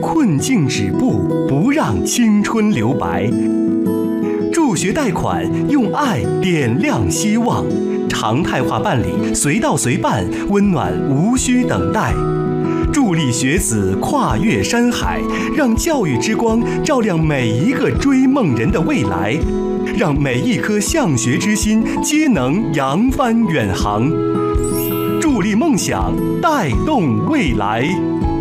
困境止步，不让青春留白。助学贷款，用爱点亮希望，常态化办理，随到随办，温暖无需等待。助力学子跨越山海，让教育之光照亮每一个追梦人的未来，让每一颗向学之心皆能扬帆远航。助力梦想，带动未来。